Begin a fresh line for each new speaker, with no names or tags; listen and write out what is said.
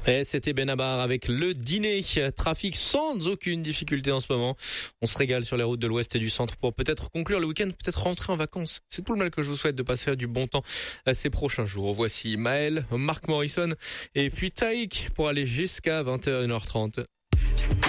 Et c'était Benabar avec le dîner. Trafic sans aucune difficulté en ce moment. On se régale sur les routes de l'ouest et du centre pour peut-être conclure le week-end, peut-être rentrer en vacances. C'est tout le mal que je vous souhaite de passer du bon temps ces prochains jours. Voici Maël, Marc Morrison et puis Taïk pour aller jusqu'à 21h30.